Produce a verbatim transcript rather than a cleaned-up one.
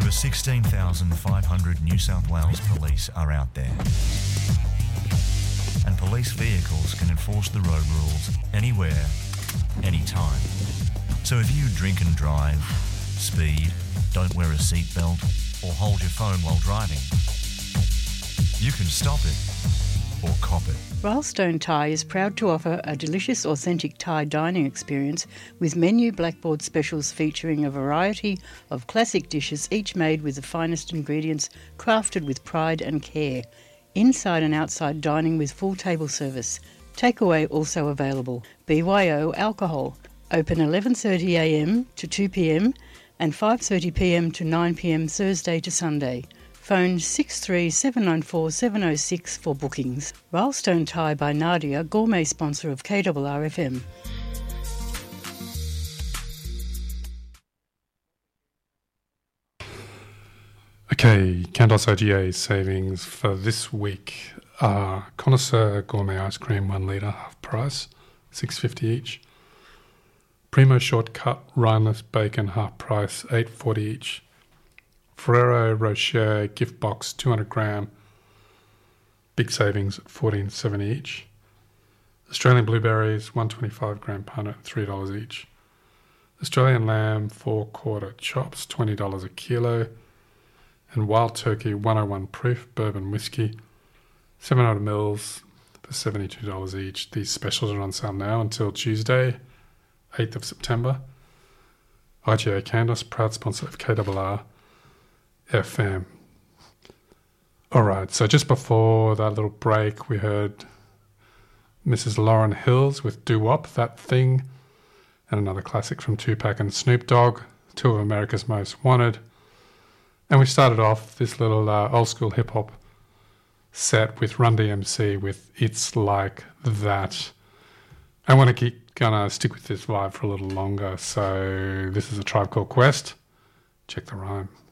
Over sixteen thousand five hundred New South Wales police are out there. And police vehicles can enforce the road rules anywhere, anytime. So if you drink and drive, speed, don't wear a seatbelt, or hold your phone while driving, you can stop it or cop it. Rylestone Thai is proud to offer a delicious, authentic Thai dining experience with menu blackboard specials featuring a variety of classic dishes, each made with the finest ingredients, crafted with pride and care. Inside and outside dining with full table service. Takeaway also available. B Y O alcohol. Open eleven thirty a m to two p m and five thirty p m to nine p m Thursday to Sunday. Phone six three seven nine four seven oh six for bookings. Rylestone Thai by Nadia, gourmet sponsor of K R R F M. Okay, Candos O G A savings for this week are Connoisseur Gourmet Ice Cream, one litre, half price, six dollars fifty each. Primo Shortcut Rhineless Bacon, half price, eight dollars forty each. Ferrero Rocher Gift Box, two hundred gram, big savings at fourteen dollars seventy each. Australian Blueberries, one hundred twenty-five gram punnet, three dollars each. Australian Lamb, four quarter chops, twenty dollars a kilo. And Wild Turkey one oh one proof bourbon whiskey, seven hundred mils for seventy-two dollars each. These specials are on sale now until Tuesday, eighth of September. I G A Candos, proud sponsor of K R R F M. Alright, so just before that little break, we heard Missus Lauryn Hills with Doo Wop, That Thing, and another classic from Tupac and Snoop Dogg, two of America's Most Wanted. And we started off this little uh, old school hip hop set with Run D M C with It's Like That. I want to keep gonna stick with this vibe for a little longer, so this is a Tribe Called Quest. Check the rhyme.